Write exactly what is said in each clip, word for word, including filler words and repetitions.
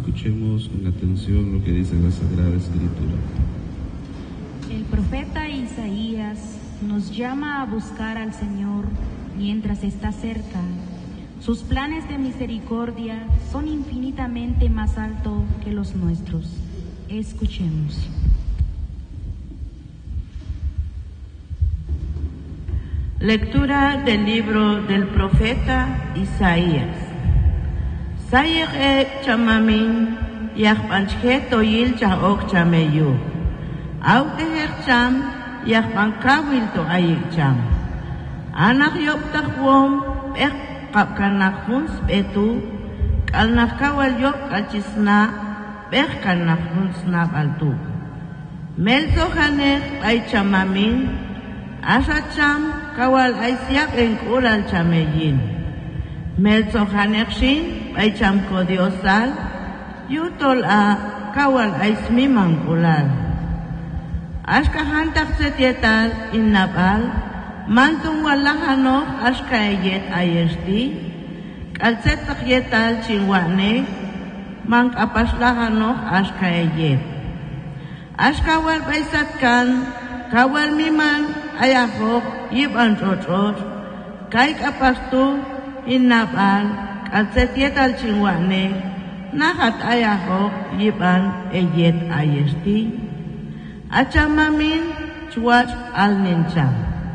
Escuchemos con atención lo que dice la Sagrada Escritura. El profeta Isaías nos llama a buscar al Señor mientras está cerca. Sus planes de misericordia son infinitamente más altos que los nuestros. Escuchemos. Lectura del libro del profeta Isaías. Sayek chamamin yachpanchket oyil chahok chameyu. Auteher cham yachpankawil to ayik cham. Anak yop takwom ek kapkanakuns betu kalnakawal yop kachisna ek kanakuns na baltu. Melzo hanek ay chamamin asa cham kawal ay siyak en kulal chameyin. Melzo hanek shin ay cham kodiosal yutol a kawal ay smimang kulal. Ashka hantak setietal innabal mantung walahano ashka ayet ayesti kalsetak yetal chingwane mang apaslahano ashka ayet. Ashka wal baisatkan kawal miman ayahok yiban chochor kay kapastu innabal kalsetietal chingwane nahat ayahok yiban ayet ayesti. Achamamin chuach al nincham.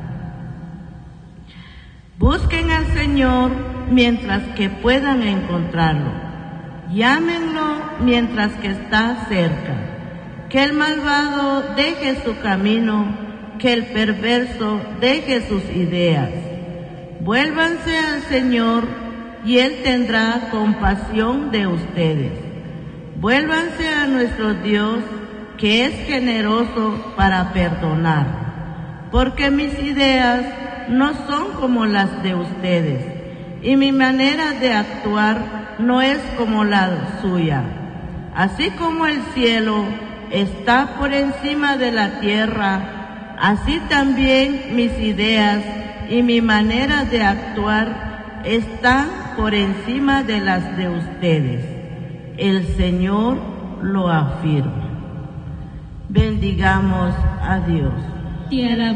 Busquen al Señor mientras que puedan encontrarlo. Llámenlo mientras que está cerca. Que el malvado deje su camino, que el perverso deje sus ideas. Vuélvanse al Señor y Él tendrá compasión de ustedes. Vuélvanse a nuestro Dios, que es generoso para perdonar, porque mis ideas no son como las de ustedes, y mi manera de actuar no es como la suya. Así como el cielo está por encima de la tierra, así también mis ideas y mi manera de actuar están por encima de las de ustedes. El Señor lo afirma. Bendigamos a Dios.